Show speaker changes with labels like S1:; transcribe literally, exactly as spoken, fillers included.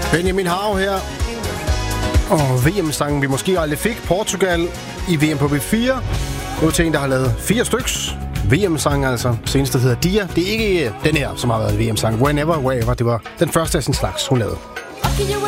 S1: Benjamin Hav her. Og V M-sangen, vi måske aldrig fik. Portugal i V M på B fire. Nu til en, der har lavet fire styks. V M-sang altså. Seneste hedder Dia. Det er ikke den her, som har været V M-sang. Whenever, wherever. Det var den første af sin slags, hun lavede.